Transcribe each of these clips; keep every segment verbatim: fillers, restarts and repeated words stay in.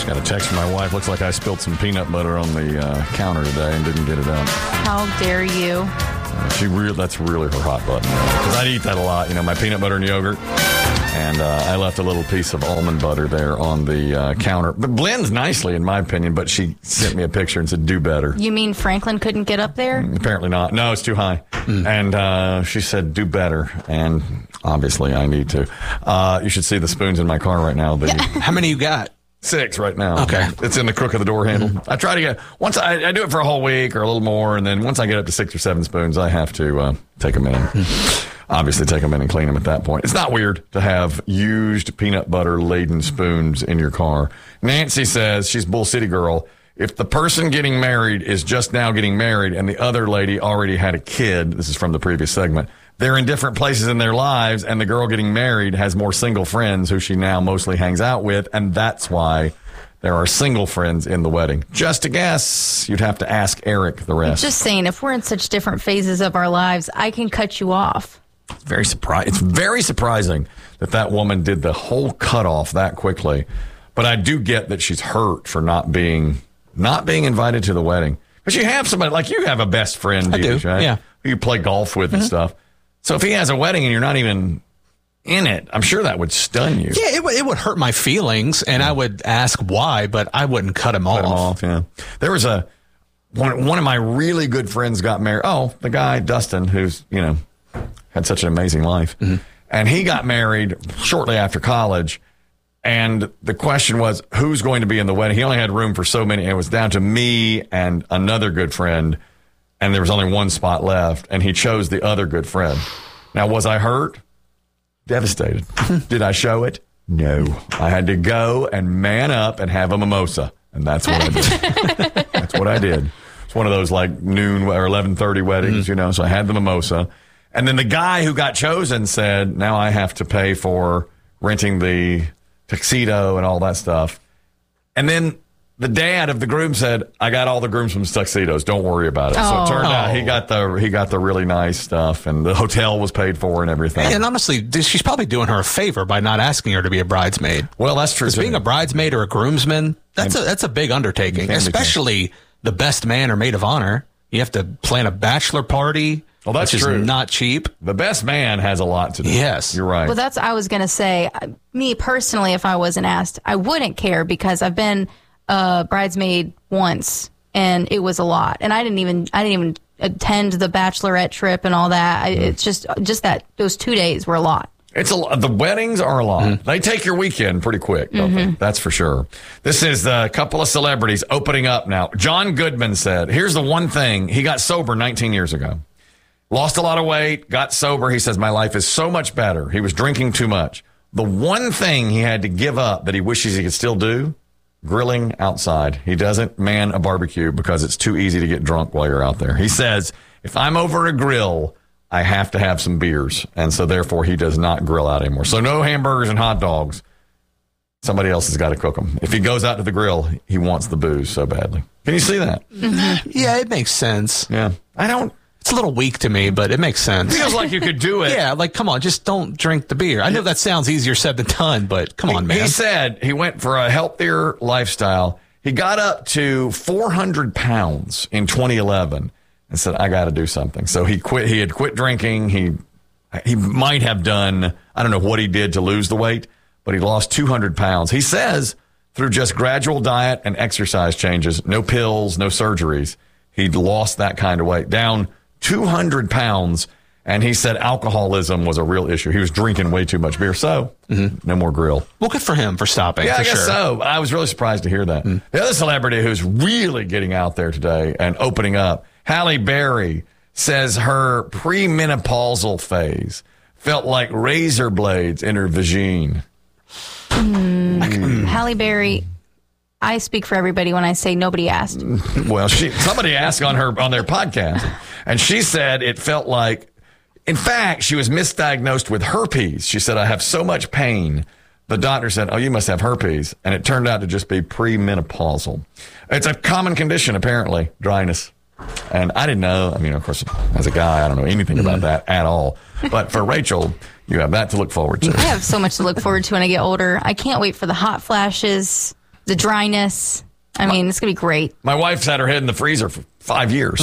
Got a text from my wife. Looks like I spilled some peanut butter on the uh, counter today and didn't get it out. How dare you? Uh, she re- That's really her hot button. Because I eat that a lot. You know, my peanut butter and yogurt. And uh, I left a little piece of almond butter there on the uh, counter. But blends nicely, in my opinion. But she sent me a picture and said, do better. You mean Franklin couldn't get up there? Apparently not. No, it's too high. Mm. And uh, she said, do better. And obviously I need to. Uh, you should see the spoons in my car right now. The, How many you got? Six right now. Okay. It's in the crook of the door handle. Mm-hmm. I try to get, once I, I do it for a whole week or a little more, and then once I get up to six or seven spoons, I have to uh, take them in. Mm-hmm. Obviously take them in and clean them at that point. It's not weird to have used peanut butter laden spoons in your car. Nancy says, she's Bull City girl, if the person getting married is just now getting married and the other lady already had a kid, this is from the previous segment, they're in different places in their lives, and the girl getting married has more single friends who she now mostly hangs out with, and that's why there are single friends in the wedding. Just a guess. You'd have to ask Eric the rest. Just saying, if we're in such different phases of our lives, I can cut you off. Very surpri- It's very surprising that that woman did the whole cutoff that quickly, but I do get that she's hurt for not being not being invited to the wedding. But you have somebody, like you have a best friend, I do, right? yeah. Who you play golf with mm-hmm. and stuff. So if he has a wedding and you're not even in it, I'm sure that would stun you. Yeah, it, w- it would hurt my feelings, and I would ask why, but I wouldn't cut him cut off. Him off. Yeah, there was a one. One of my really good friends got married. Oh, the guy Dustin, who's you know had such an amazing life, mm-hmm. and he got married shortly after college. And the question was, who's going to be in the wedding? He only had room for so many. And it was down to me and another good friend. And there was only one spot left, and he chose the other good friend. Now, was I hurt? Devastated. Did I show it? No. I had to go and man up and have a mimosa, and that's what I did. That's what I did. It's one of those like noon or eleven thirty weddings, mm-hmm. you know, so I had the mimosa. And then the guy who got chosen said, now I have to pay for renting the tuxedo and all that stuff. And then the dad of the groom said, I got all the groomsmen's tuxedos. Don't worry about it. Oh. So it turned out he got the he got the really nice stuff, and the hotel was paid for and everything. And honestly, she's probably doing her a favor by not asking her to be a bridesmaid. Well, that's true. Because being a bridesmaid or a groomsman, that's a that's a big undertaking, especially the best man or maid of honor. You have to plan a bachelor party. Well, that's which true. Is not cheap. The best man has a lot to do. Yes. You're right. Well, that's I was going to say. Me personally, if I wasn't asked, I wouldn't care because I've been a bridesmaid once, and it was a lot. And I didn't even I didn't even attend the bachelorette trip and all that. I, mm. It's just just that those two days were a lot. It's a lot. The weddings are a lot. Mm. They take your weekend pretty quick, don't mm-hmm. they? That's for sure. This is a couple of celebrities opening up now. John Goodman said, here's the one thing. He got sober nineteen years ago. Lost a lot of weight, got sober. He says, my life is so much better. He was drinking too much. The one thing he had to give up that he wishes he could still do, grilling outside. He doesn't man a barbecue because it's too easy to get drunk while you're out there. He says, if I'm over a grill, I have to have some beers. And so therefore he does not grill out anymore. So no hamburgers and hot dogs. Somebody else has got to cook them. If he goes out to the grill, he wants the booze so badly. Can you see that? Mm-hmm. Yeah, it makes sense. Yeah. I don't. It's a little weak to me, but it makes sense. Feels like you could do it. Yeah, like, come on, just don't drink the beer. I know that sounds easier said than done, but come on, man. He said he went for a healthier lifestyle. He got up to four hundred pounds in twenty eleven and said, I got to do something. So he quit. He had quit drinking. He he might have done, I don't know what he did to lose the weight, but he lost two hundred pounds. He says through just gradual diet and exercise changes, no pills, no surgeries, he lost that kind of weight down two hundred pounds, and he said alcoholism was a real issue. He was drinking way too much beer, so mm-hmm. no more grill. Well, good for him for stopping. Yeah, for I guess sure. so. I was really surprised to hear that. Mm. The other celebrity who's really getting out there today and opening up, Halle Berry, says her premenopausal phase felt like razor blades in her vagine. Mm. Mm. Halle Berry... I speak for everybody when I say nobody asked. Well, she somebody asked on her on their podcast, and she said it felt like, in fact, she was misdiagnosed with herpes. She said, I have so much pain. The doctor said, oh, you must have herpes. And it turned out to just be premenopausal. It's a common condition, apparently, dryness. And I didn't know. I mean, of course, as a guy, I don't know anything mm-hmm. about that at all. But for Rachel, you have that to look forward to. I have so much to look forward to when I get older. I can't wait for the hot flashes. the dryness. I mean, it's going to be great. My wife's had her head in the freezer for five years.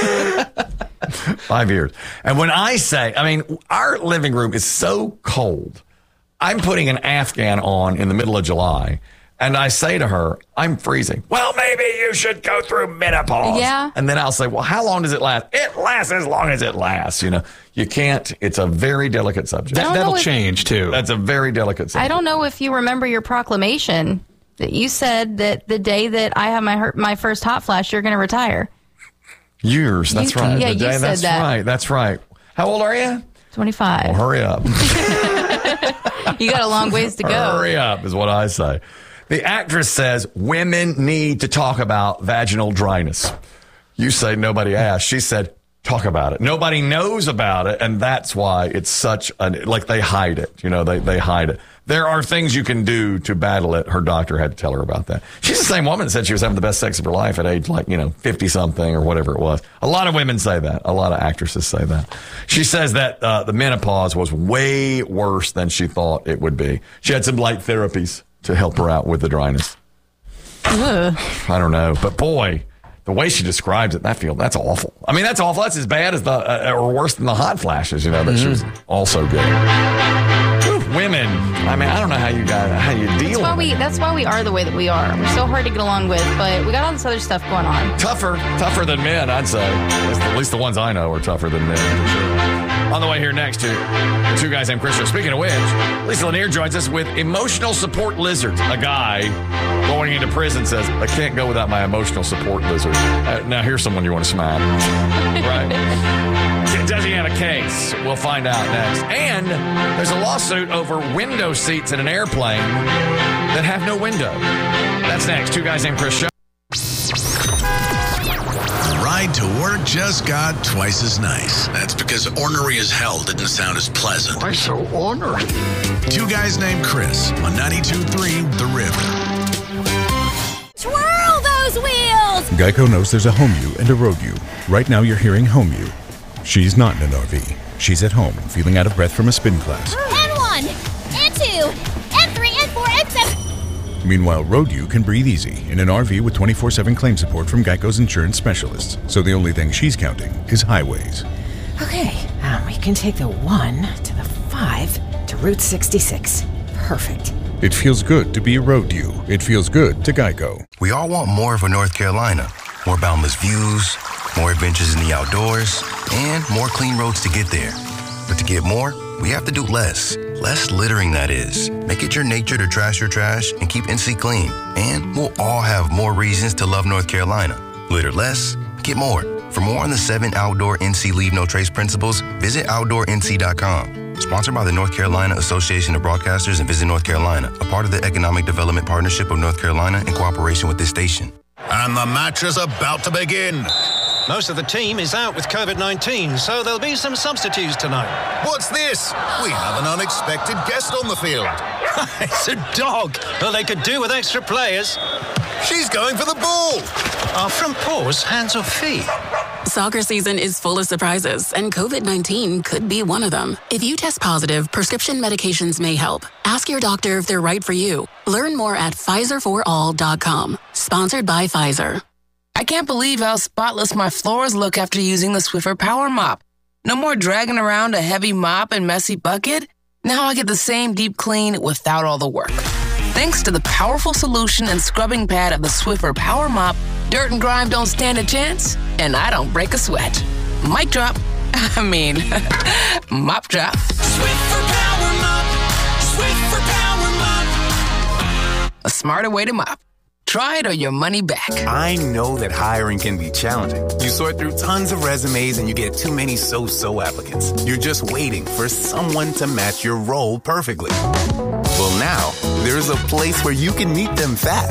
Five years. And when I say, I mean, our living room is so cold. I'm putting an Afghan on in the middle of July. And I say to her, I'm freezing. Well, maybe you should go through menopause. Yeah. And then I'll say, well, how long does it last? It lasts as long as it lasts. You know, you can't. It's a very delicate subject. That, that'll if, change, too. That's a very delicate subject. I don't know if you remember your proclamation that you said that the day that I have my my first hot flash, you're going to retire. Years. That's You- right. yeah, The you day- said that's that. right. That's right. How old are you? twenty-five. Well, hurry up. You got a long ways to go. Hurry up is what I say. The actress says women need to talk about vaginal dryness. You say nobody asked. She said, talk about it. Nobody knows about it. And that's why it's such a, like they hide it. You know, they, they hide it. There are things you can do to battle it. Her doctor had to tell her about that. She's the same woman that said she was having the best sex of her life at age like, you know, fifty something or whatever it was. A lot of women say that. A lot of actresses say that. She says that uh, the menopause was way worse than she thought it would be. She had some light therapies to help her out with the dryness. Ugh. I don't know. But boy, the way she describes it, that feel that's awful. I mean, that's awful. That's as bad as the, uh, or worse than the hot flashes, you know, that mm-hmm. she was also getting. Whew, women. I mean, I don't know how you got, how you deal that's why with we, it. That's why we are the way that we are. We're so hard to get along with, but we got all this other stuff going on. Tougher, tougher than men, I'd say. At least, at least the ones I know are tougher than men, for sure. On the way here next to the two guys named Christian. Speaking of which, Lisa Lanier joins us with emotional support lizards. A guy going into prison says, I can't go without my emotional support lizard. Uh, now, here's someone you want to smack. Right? Does he have a case? We'll find out next. And there's a lawsuit over window seats in an airplane that have no window. That's next. Two guys named Chris Show. Ride to work just got twice as nice. That's because ornery as hell didn't sound as pleasant. Why so ornery? Two guys named Chris on ninety-two point three The River. Twirl those wheels! Geico knows there's a home you and a road you. Right now you're hearing home you. She's not in an R V. She's at home, feeling out of breath from a spin class. And one, and two, and three, and four, and seven. Meanwhile, road you can breathe easy in an R V with twenty-four seven claim support from Geico's insurance specialists. So the only thing she's counting is highways. Okay, um, we can take the one to the five to Route sixty-six. Perfect. It feels good to be a road you. It feels good to Geico. We all want more for North Carolina. More boundless views, more adventures in the outdoors, and more clean roads to get there. But to get more, we have to do less. Less littering, that is. Make it your nature to trash your trash and keep N C clean. And we'll all have more reasons to love North Carolina. Litter less, get more. For more on the seven outdoor N C Leave No Trace principles, visit outdoor N C dot com. Sponsored by the North Carolina Association of Broadcasters and Visit North Carolina, a part of the Economic Development Partnership of North Carolina in cooperation with this station. And the match is about to begin. Most of the team is out with covid nineteen, so there'll be some substitutes tonight. What's this? We have an unexpected guest on the field. It's a dog. Well, they could do with extra players. She's going for the ball. Are front paws hands or feet? Soccer season is full of surprises, and covid nineteen could be one of them. If you test positive, prescription medications may help. Ask your doctor if they're right for you. Learn more at Pfizer for all dot com. Sponsored by Pfizer. I can't believe how spotless my floors look after using the Swiffer Power Mop. No more dragging around a heavy mop and messy bucket. Now I get the same deep clean without all the work. Thanks to the powerful solution and scrubbing pad of the Swiffer Power Mop, dirt and grime don't stand a chance, and I don't break a sweat. Mic drop. I mean, mop drop. Swiffer Power Mop. Swiffer Power Mop. A smarter way to mop. Try it or your money back. I know that hiring can be challenging. You sort through tons of resumes and you get too many so-so applicants. You're just waiting for someone to match your role perfectly. Well, now, there's a place where you can meet them fast.